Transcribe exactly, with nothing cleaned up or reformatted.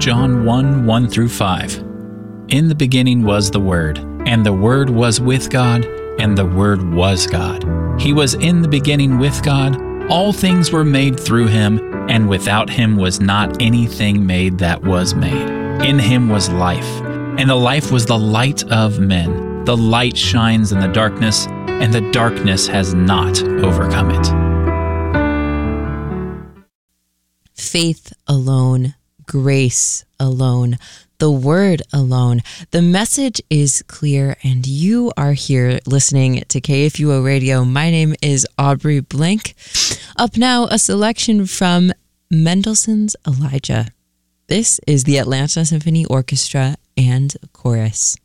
John one, one through five. In the beginning was the Word, and the Word was with God, and the Word was God. He was in the beginning with God. All things were made through him, and without him was not anything made that was made. In him was life, and the life was the light of men. The light shines in the darkness, and the darkness has not overcome it. Faith alone, grace alone, the word alone. The message is clear, and you are here listening to K F U O Radio. My name is Aubrey Blank. Up now, a selection from Mendelssohn's Elijah. This is the Atlanta Symphony Orchestra and Chorus.